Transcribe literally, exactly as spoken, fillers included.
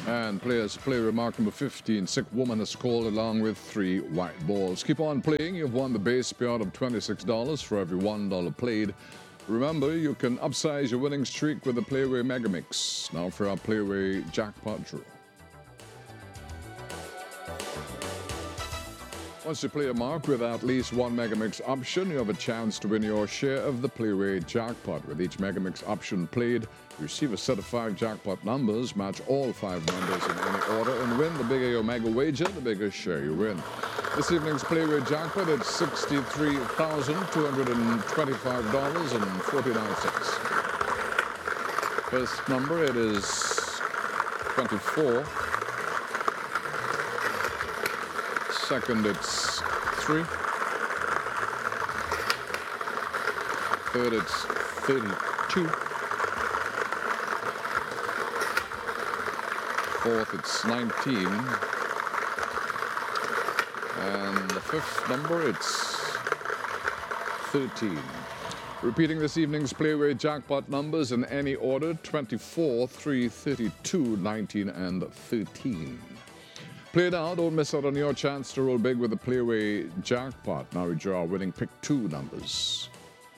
And players play remark number fifteen. Sick woman is called along with three white balls. Keep on playing. You've won the base payout of twenty-six dollars for every one dollar played. Remember, you can upsize your winning streak with the Playway Mega Mix. Now for our Playway Jackpot Draw. Once you play a mark with at least one Megamix option, you have a chance to win your share of the Playway Jackpot. With each Megamix option played, you receive a set of five jackpot numbers, match all five numbers in any order, and win. The bigger your mega wager, the bigger share you win. This evening's Playway Jackpot at sixty-three thousand two hundred twenty-five dollars and forty-nine cents. First number, it is twenty-four. Second, it's three. Third, it's thirty-two. Fourth, it's nineteen. And the fifth number, it's thirteen. Repeating this evening's Playway Jackpot numbers in any order: twenty-four, three, thirty-two, nineteen, and thirteen. Play now. Don't miss out on your chance to roll big with the Playway Jackpot. Now we draw our winning pick two numbers.